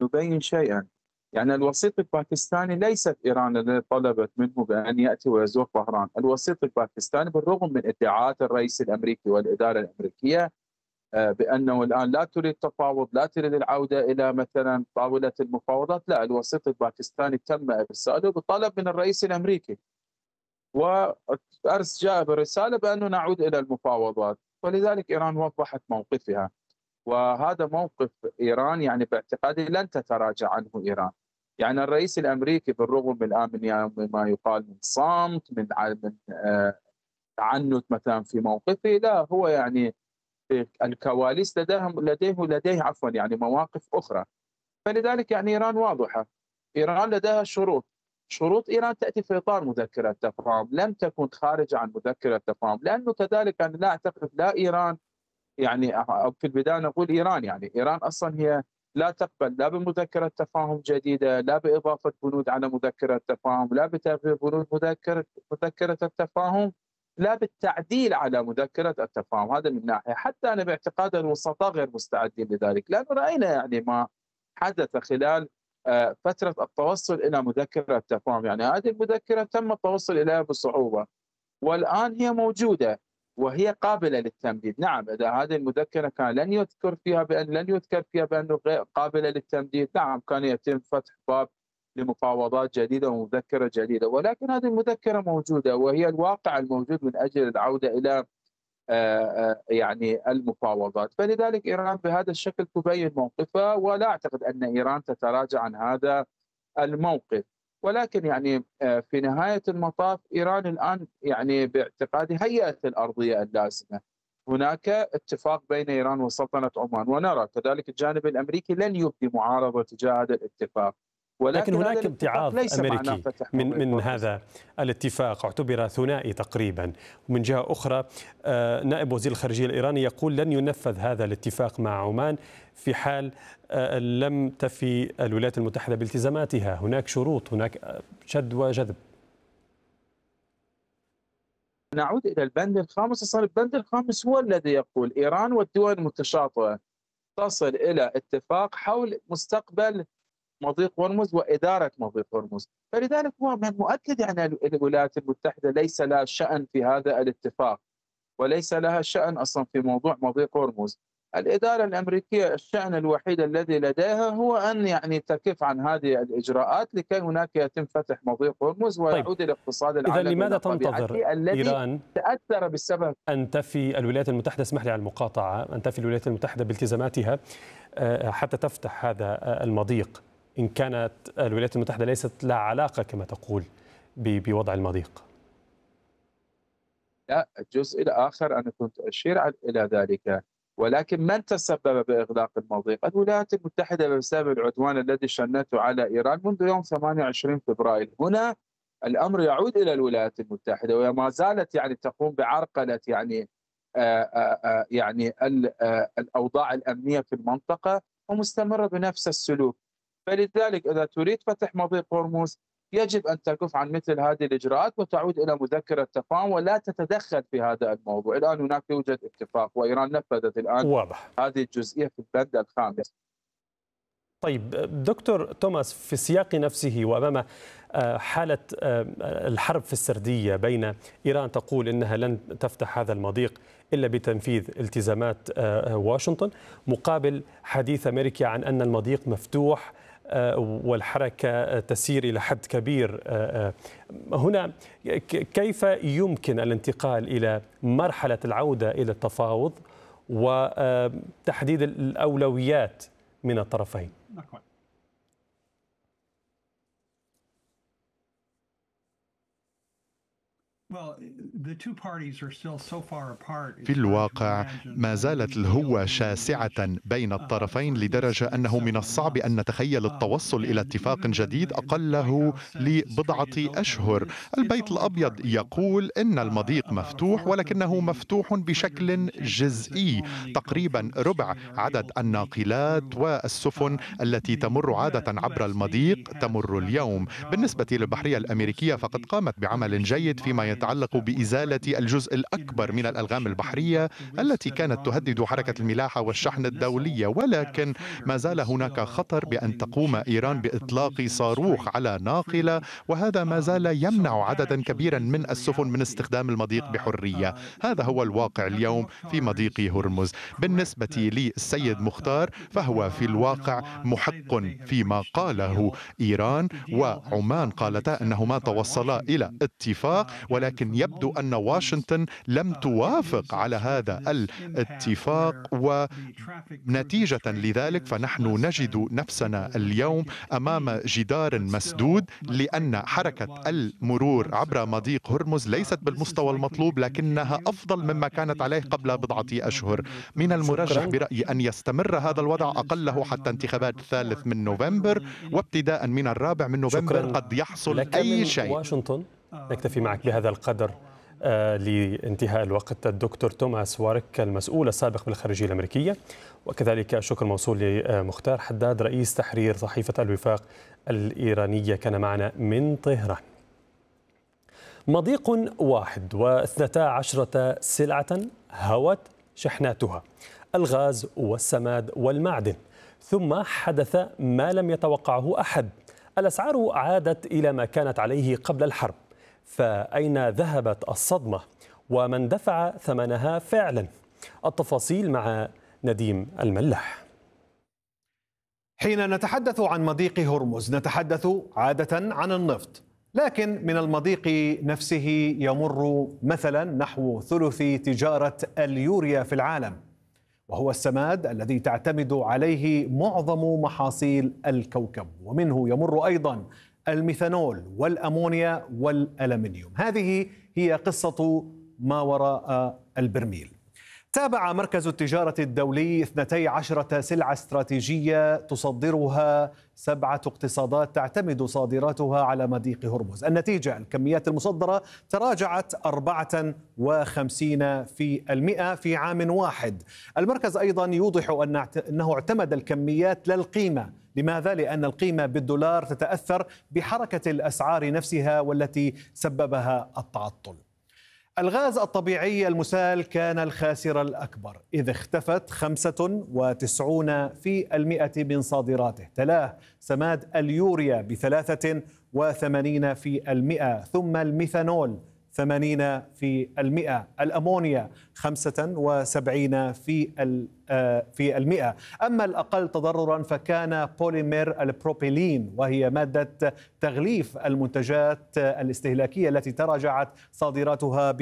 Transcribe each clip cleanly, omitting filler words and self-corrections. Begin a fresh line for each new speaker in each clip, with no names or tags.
نبين شيئا. يعني الوسيط الباكستاني ليست إيران التي طلبت منه بأن يأتي ويزور طهران. الوسيط الباكستاني بالرغم من ادعاءات الرئيس الأمريكي والإدارة الأمريكية بأنه الآن لا تريد تفاوض، لا تريد العودة إلى مثلا طاولة المفاوضات، لا، الوسيط الباكستاني تم إرساله بطلب من الرئيس الأمريكي، وأرس جاء برسالة بأنه نعود إلى المفاوضات. ولذلك إيران وضحت موقفها، وهذا موقف إيران يعني باعتقادي لن تتراجع عنه إيران. يعني الرئيس الأمريكي بالرغم من الآن من يعني ما يقال من صمت، من تعنت مثلا في موقفه، لا، هو يعني في الكواليس لديه عفوا يعني مواقف أخرى. فلذلك يعني إيران واضحة، إيران لديها شروط. شروط إيران تأتي في إطار مذكرة تفاهم، لم تكن خارج عن مذكرة تفاهم، لأنه كذلك أنا لا أعتقد لا إيران يعني في البداية نقول إيران، يعني إيران أصلا هي لا تقبل لا بمذكرة تفاهم جديدة، لا بإضافة بنود على مذكرة تفاهم، لا بتغيير بنود مذكرة التفاهم، لا بالتعديل على مذكرة التفاهم. هذا من ناحية. حتى أنا باعتقاد الوسطاء غير مستعدين لذلك، لأنه رأينا يعني ما حدث خلال فترة التوصل إلى مذكرة التفاهم. يعني هذه المذكرة تم التوصل إليها بصعوبة، والآن هي موجودة وهي قابلة للتمديد. نعم، إذا هذه المذكرة كان لن يذكر فيها بأنه غير قابلة للتمديد، نعم كان يتم فتح باب لمفاوضات جديدة ومذكرة جديدة، ولكن هذه المذكرة موجودة وهي الواقع الموجود من أجل العودة إلى يعني المفاوضات. فلذلك إيران بهذا الشكل تبين موقفها، ولا أعتقد أن إيران تتراجع عن هذا الموقف. ولكن يعني في نهاية المطاف إيران الآن يعني باعتقادي هيئت الأرضية اللازمة. هناك اتفاق بين إيران وسلطنة عمان، ونرى كذلك الجانب الأمريكي لن يبدي معارضة تجاه هذا الاتفاق،
لكن
ولكن هذا
هناك
الاتفاق
امتعاض
ليس معناه
أمريكي
فتح
من هذا الاتفاق، اعتبر ثنائي تقريبا. ومن جهة أخرى نائب وزير الخارجية الإيراني يقول لن ينفذ هذا الاتفاق مع عمان في حال لم تفي الولايات المتحدة بالتزاماتها. هناك شروط، هناك شد وجذب.
نعود إلى البند الخامس. أصلا البند الخامس هو الذي يقول إيران والدول المتشاطئة تصل إلى اتفاق حول مستقبل مضيق هرمز وإدارة مضيق هرمز. فلذلك هو من المؤكد أن الولايات المتحدة ليس لها شأن في هذا الاتفاق، وليس لها شأن أصلا في موضوع مضيق هرمز. الإدارة الأمريكية الشأن الوحيد الذي لديها هو أن يعني تكف عن هذه الإجراءات لكي هناك يتم فتح مضيق هرمز
طيب،
ويعود الاقتصاد
إذا
العالمي
لماذا
إلى
تنتظر
طبيعته الذي
إيران
تأثر بسبب
أن تفي الولايات المتحدة، اسمح لي على المقاطعة، أن تفي الولايات المتحدة بالتزاماتها حتى تفتح هذا المضيق، إن كانت الولايات المتحدة ليست لها علاقة كما تقول بوضع المضيق؟
لا، الجزء الآخر أنا كنت أشير إلى ذلك، ولكن من تسبب بإغلاق المضيق؟ الولايات المتحدة بسبب العدوان الذي شنته على إيران منذ يوم 28 فبراير. هنا الأمر يعود إلى الولايات المتحدة، وما زالت يعني تقوم بعرقلة يعني الأوضاع الأمنية في المنطقة، ومستمرة بنفس السلوك. فلذلك إذا تريد فتح مضيق هرمز يجب أن تكف عن مثل هذه الإجراءات وتعود إلى مذكرة تفاهم ولا تتدخل في هذا الموضوع. الآن هناك يوجد اتفاق، وإيران نفذت الآن
واضح.
هذه الجزئية في البند الخامس.
طيب دكتور توماس، في السياق نفسه وأمام حالة الحرب في السردية بين إيران تقول إنها لن تفتح هذا المضيق إلا بتنفيذ التزامات واشنطن، مقابل حديث أمريكا عن أن المضيق مفتوح والحركة تسير إلى حد كبير، هنا كيف يمكن الانتقال إلى مرحلة العودة إلى التفاوض وتحديد الأولويات من الطرفين؟
في الواقع ما زالت الهوة شاسعة بين الطرفين لدرجة أنه من الصعب أن نتخيل التوصل إلى اتفاق جديد أقله لبضعة أشهر. البيت الأبيض يقول إن المضيق مفتوح، ولكنه مفتوح بشكل جزئي. تقريبا ربع عدد الناقلات والسفن التي تمر عادة عبر المضيق تمر اليوم. بالنسبة للبحرية الأمريكية فقد قامت بعمل جيد فيما يتعلق بإزالة إزالة الجزء الأكبر من الألغام البحرية التي كانت تهدد حركة الملاحة والشحن الدولية، ولكن ما زال هناك خطر بأن تقوم إيران بإطلاق صاروخ على ناقلة، وهذا ما زال يمنع عددا كبيرا من السفن من استخدام المضيق بحرية. هذا هو الواقع اليوم في مضيق هرمز. بالنسبة للسيد مختار فهو في الواقع محق فيما قاله إيران وعمان، قالتا أنهما توصلا إلى اتفاق، ولكن يبدو أن واشنطن لم توافق على هذا الاتفاق، ونتيجة لذلك فنحن نجد نفسنا اليوم أمام جدار مسدود، لأن حركة المرور عبر مضيق هرمز ليست بالمستوى المطلوب، لكنها أفضل مما كانت عليه قبل بضعة أشهر. من المرجح برأيي أن يستمر هذا الوضع أقله حتى انتخابات 3 من نوفمبر، وابتداء من 4 من نوفمبر قد يحصل أي شيء.
واشنطن نكتفي معك بهذا القدر لانتهاء الوقت. الدكتور توماس وارك المسؤول السابق بالخارجية الأمريكية، وكذلك شكر موصول لمختار حداد رئيس تحرير صحيفة الوفاق الإيرانية كان معنا من طهران. مضيق واحد و12 سلعة هوت شحناتها، الغاز والسماد والمعدن، ثم حدث ما لم يتوقعه أحد. الأسعار عادت إلى ما كانت عليه قبل الحرب، فأين ذهبت الصدمة ومن دفع ثمنها فعلا؟ التفاصيل مع نديم الملاح.
حين نتحدث عن مضيق هرمز نتحدث عادة عن النفط، لكن من المضيق نفسه يمر مثلا نحو ثلث تجارة اليوريا في العالم، وهو السماد الذي تعتمد عليه معظم محاصيل الكوكب، ومنه يمر أيضا الميثانول والأمونيا والألمنيوم. هذه هي قصة ما وراء البرميل. تابع مركز التجارة الدولي 12 سلعة استراتيجية تصدرها 7 اقتصادات تعتمد صادراتها على مضيق هرمز. النتيجة الكميات المصدرة تراجعت 54% في عام واحد. المركز أيضا يوضح أنه اعتمد الكميات لا القيمة. لماذا؟ لأن القيمة بالدولار تتأثر بحركة الأسعار نفسها والتي سببها التعطل. الغاز الطبيعي المسال كان الخاسر الأكبر، إذ اختفت 95% من صادراته. تلاه سماد اليوريا ب83%، ثم الميثانول 80%، الأمونيا 75%. أما الأقل تضررا فكان بوليمير البروبيلين، وهي مادة تغليف المنتجات الاستهلاكية التي تراجعت صادراتها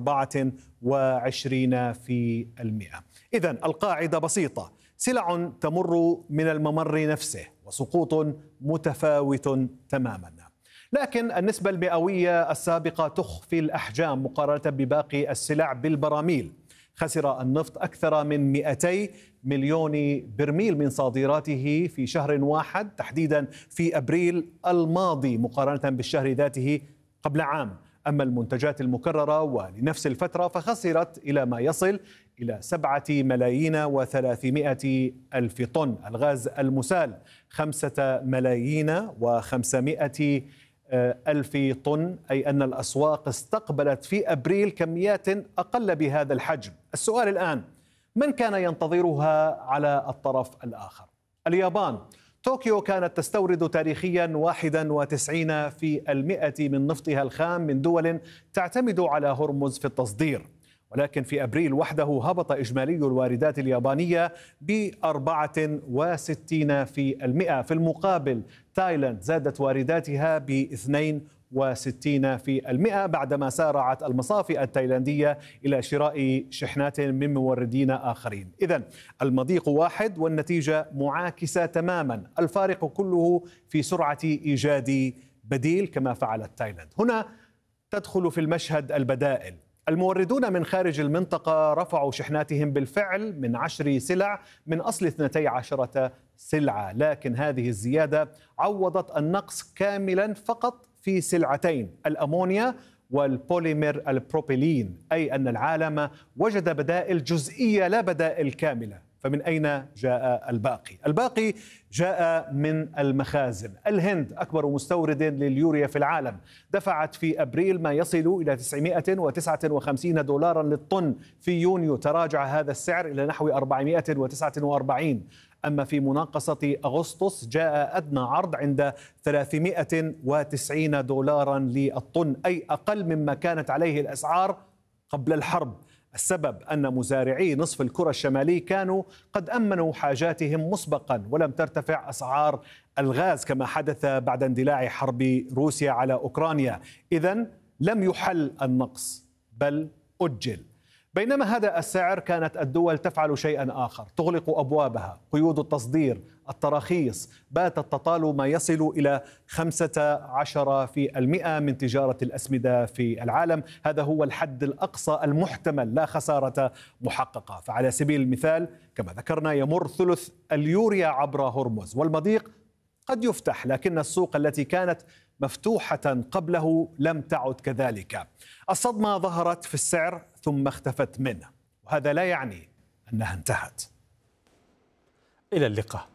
ب24%. إذن القاعدة بسيطة: سلع تمر من الممر نفسه، وسقوط متفاوت تماما. لكن النسبة المئوية السابقة تخفي الأحجام مقارنة بباقي السلع بالبراميل. خسر النفط أكثر من 200 مليون برميل من صادراته في شهر واحد، تحديدا في أبريل الماضي مقارنة بالشهر ذاته قبل عام. أما المنتجات المكررة ولنفس الفترة فخسرت إلى ما يصل إلى 7,300,000 طن. الغاز المسال 5,500,000 طن، أي أن الأسواق استقبلت في أبريل كميات أقل بهذا الحجم. السؤال الآن: من كان ينتظرها على الطرف الآخر؟ اليابان. طوكيو كانت تستورد تاريخيا 91% من نفطها الخام من دول تعتمد على هرمز في التصدير، ولكن في أبريل وحده هبط إجمالي الواردات اليابانية ب64%. في المقابل تايلاند زادت وارداتها ب62% بعدما سارعت المصافي التايلاندية إلى شراء شحنات من موردين آخرين. إذن المضيق واحد والنتيجة معاكسة تماما، الفارق كله في سرعة إيجاد بديل كما فعلت تايلاند. هنا تدخل في المشهد البدائل. الموردون من خارج المنطقة رفعوا شحناتهم بالفعل من 10 سلع من أصل 12 سلعة، لكن هذه الزيادة عوضت النقص كاملا فقط في سلعتين: الأمونيا والبوليمير البروبيلين، أي أن العالم وجد بدائل جزئية لا بدائل كاملة. فمن أين جاء الباقي؟ الباقي جاء من المخازن. الهند أكبر مستورد لليوريا في العالم دفعت في أبريل ما يصل إلى 959 دولارا للطن. في يونيو تراجع هذا السعر إلى نحو 449. أما في مناقصة أغسطس جاء أدنى عرض عند 390 دولارا للطن، أي أقل مما كانت عليه الأسعار قبل الحرب. السبب أن مزارعي نصف الكرة الشمالي كانوا قد أمنوا حاجاتهم مسبقا ولم ترتفع أسعار الغاز كما حدث بعد اندلاع حرب روسيا على أوكرانيا. إذن لم يحل النقص بل أجل. بينما هذا السعر كانت الدول تفعل شيئا آخر، تغلق أبوابها، قيود التصدير، التراخيص باتت تطال ما يصل إلى 15% من تجارة الأسمدة في العالم. هذا هو الحد الأقصى المحتمل، لا خسارة محققة. فعلى سبيل المثال كما ذكرنا يمر ثلث اليوريا عبر هرمز، والمضيق قد يفتح لكن السوق التي كانت مفتوحة قبله لم تعد كذلك. الصدمة ظهرت في السعر ثم اختفت منه، وهذا لا يعني أنها انتهت.
إلى اللقاء.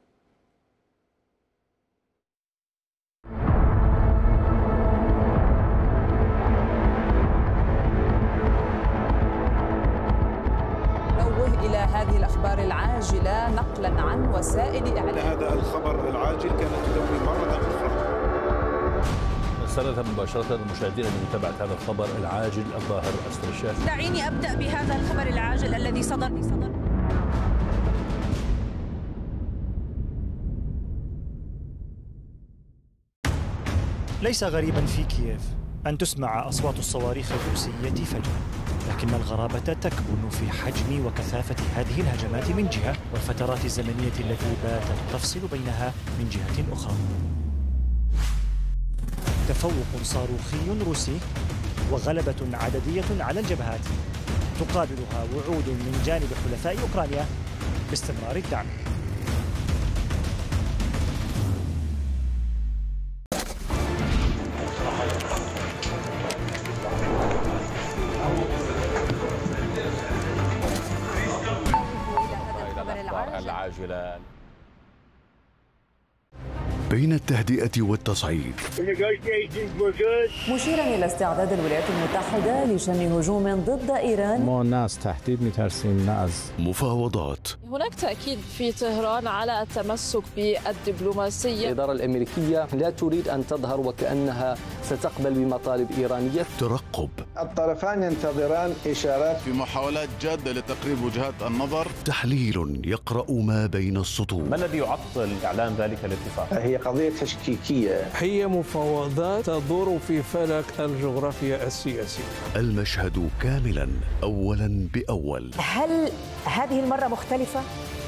إلى هذه الأخبار العاجلة نقلا عن وسائل إعلام.
هذا الخبر العاجل كانت تدوي مرة أخرى.
نستند مباشرة المشاهدين لمتابعة هذا الخبر العاجل الظاهر أسفل الشاشة.
دعيني أبدأ بهذا الخبر العاجل الذي صدر.
ليس غريبا في كييف أن تسمع أصوات الصواريخ الروسية فجأة، لكن الغرابة تكمن في حجم وكثافة هذه الهجمات من جهة، والفترات الزمنية التي باتت تفصل بينها من جهة أخرى. تفوق صاروخي روسي وغلبة عددية على الجبهات تقابلها وعود من جانب حلفاء أوكرانيا باستمرار الدعم.
العاجلة.
بين التهدئة والتصعيد،
مشيرا إلى استعداد الولايات المتحدة لشن هجوم ضد إيران.
ما الناس تحديد مترسين ناس.
مفاوضات.
هناك تأكيد في طهران على التمسك بالدبلوماسية.
الإدارة الأمريكية لا تريد أن تظهر وكأنها ستقبل بمطالب إيرانية.
ترقب.
الطرفان ينتظران إشارات
في محاولات جادة لتقريب وجهات النظر.
تحليل يقرأ ما بين السطور.
ما الذي يعطل إعلان ذلك الاتفاق؟
هي قضية تشكيكية.
هي مفاوضات تدور في فلك الجغرافيا السياسية.
المشهد كاملا أولا بأول.
هل هذه المرة مختلفة؟